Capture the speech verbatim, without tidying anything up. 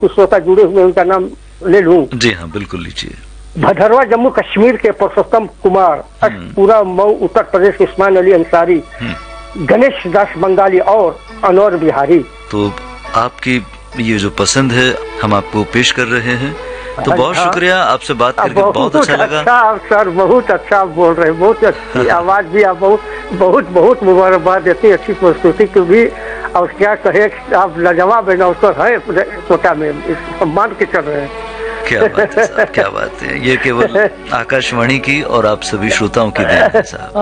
कुछ श्रोता जुड़े हुए, उनका नाम ले लूं? जी हाँ, बिल्कुल लीजिए। भदरवा जम्मू कश्मीर के पुरुषोत्तम कुमार, अशपुरा मऊ उत्तर प्रदेश के उस्मान अली अंसारी, गणेश दास बंगाली और अनवर बिहारी। तो आपकी ये जो पसंद है हम आपको पेश कर रहे हैं, तो बहुत शुक्रिया, आपसे बात करके बहुत अच्छा लगा। अच्छा सर, बहुत अच्छा आप बोल रहे हैं, बहुत अच्छी आवाज भी, आप बहुत बहुत बहुत मुबारकबाद देती, अच्छी प्रस्तुति की भी। और क्या कहे, आप लाजवाब अनाउंसर है, कोटा में सम्मान के चल रहे हैं। क्या बात है साहब, क्या बात है, ये केवल आकाशवाणी की और आप सभी श्रोताओं की देन है साहब।